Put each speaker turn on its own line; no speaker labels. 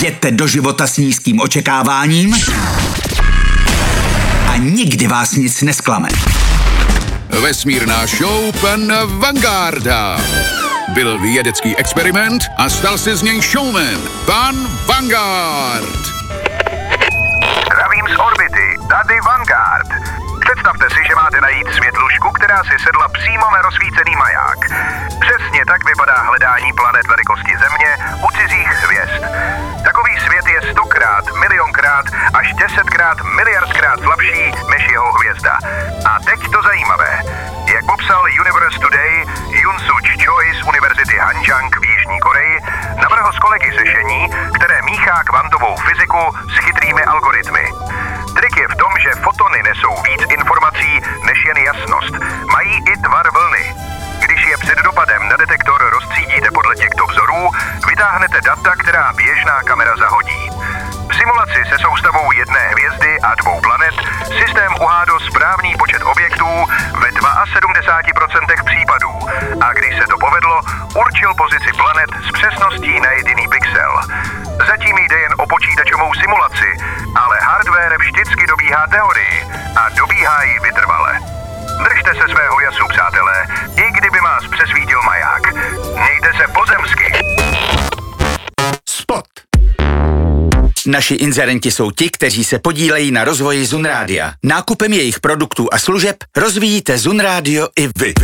Jděte do života s nízkým očekáváním a nikdy vás nic nesklame.
Vesmírná show pana Vangarda. Byl vědecký experiment a stal se z něj showman. Pan Vanguard.
Zdravím z orbity, tady Vanguard. Představte si, že máte najít světlušku, která si sedla přímo na rozsvícený maják. Přesně tak vypadá hledání planet velikosti Země u cizích hvězd. Takový svět je 100krát, milionkrát až 10krát, miliardkrát slabší než jeho hvězda. A teď to zajímavé. Jak popsal Universe Today, Yoon Suk Choi z Univerzity Hanjang v Jižní Koreji navrhl s kolegy řešení, které míchá kvantovou fyziku s chytrými algoritmy. Trik je v tom, že fotony nesou víc informací než jen jasnost. Mají i tvar vlny. Když je před dopadem na detektor rozstřídíte podle těchto vzorů, vytáhnete data, která běžná kamera zahodí. V simulaci se soustavou jedné hvězdy a 2 planet systém uhádl správný počet objektů ve 72% případů a když se to povedlo, určil pozici planet s přesností na jediný pixel. Zatím jde jen o počítačovou simulaci, ale hardware vždycky dobíhá teorii a dobíhá ji vytrvale. Držte se svého jasu, přátelé, i kdyby vás přesvítil maják. Mějte se pozemsky.
Spot. Naši inzerenti jsou ti, kteří se podílejí na rozvoji Zun Rádia. Nákupem jejich produktů a služeb rozvíjíte Zun Rádio i vy.